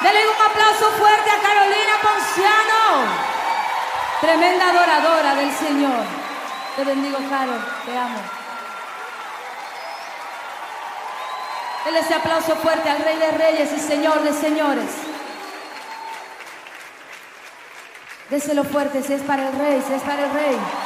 Denle un aplauso fuerte a Carolina Ponciano. Tremenda adoradora del Señor. Te bendigo, Caro. Te amo. Denle ese aplauso fuerte al Rey de Reyes y Señor de Señores. Déselo fuerte, si es para el Rey, si es para el Rey.